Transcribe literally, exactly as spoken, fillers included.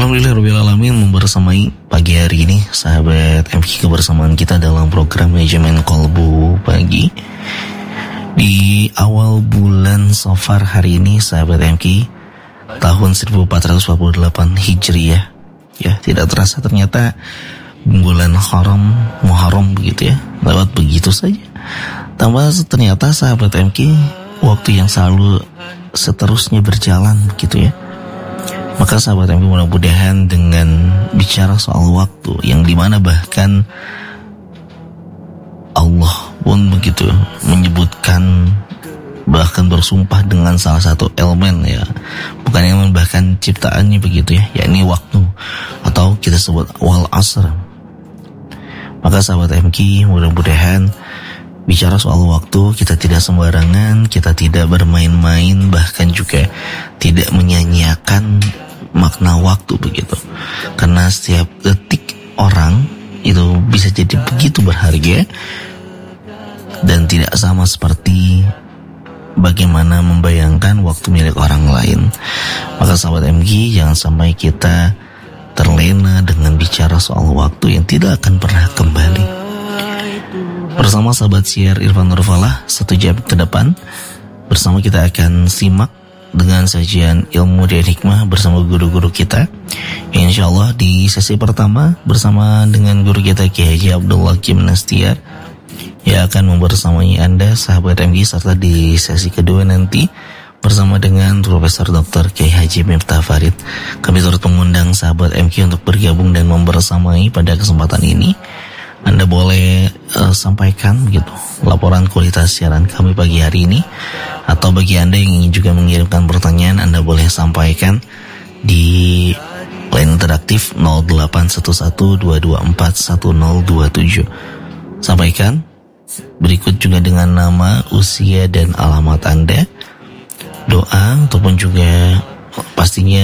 Alhamdulillahirrahmanirrahim, membersamai pagi hari ini sahabat M K kebersamaan kita dalam program Manajemen Kolbu Pagi di awal bulan Safar hari ini sahabat M K tahun seribu empat ratus empat puluh delapan Hijriah. Ya, tidak terasa ternyata bulan haram Muharram begitu ya, lewat begitu saja. Tambah ternyata sahabat M K waktu yang selalu seterusnya berjalan begitu ya. Maka sahabat M K mudah-mudahan dengan bicara soal waktu yang dimana bahkan Allah pun begitu menyebutkan, bahkan bersumpah dengan salah satu elemen ya, bukan elemen bahkan ciptaannya begitu ya, yakni waktu atau kita sebut wal asr. Maka sahabat M K mudah-mudahan bicara soal waktu kita tidak sembarangan, kita tidak bermain-main, bahkan juga tidak menyanyiakan makna waktu begitu. Karena setiap detik orang itu bisa jadi begitu berharga dan tidak sama seperti bagaimana membayangkan waktu milik orang lain. Maka sahabat M G, jangan sampai kita terlena dengan bicara soal waktu yang tidak akan pernah kembali. Bersama sahabat siar Irfan Nurfalah, satu jam ke depan bersama kita akan simak dengan sajian ilmu dan hikmah bersama guru-guru kita. InsyaAllah di sesi pertama bersama dengan guru kita Kiai Haji Abdullah Kim Nastiar yang akan membersamai Anda sahabat M G, serta di sesi kedua nanti bersama dengan Profesor Doktor Kiai Haji Miftah Farid. Kami turut mengundang sahabat M K untuk bergabung dan membersamai pada kesempatan ini. Anda boleh uh, sampaikan begitu laporan kualitas siaran kami pagi hari ini, atau bagi Anda yang ingin juga mengirimkan pertanyaan, Anda boleh sampaikan di line interaktif nol delapan satu satu dua dua empat satu nol dua tujuh. Sampaikan berikut juga dengan nama, usia dan alamat Anda, doa ataupun juga pastinya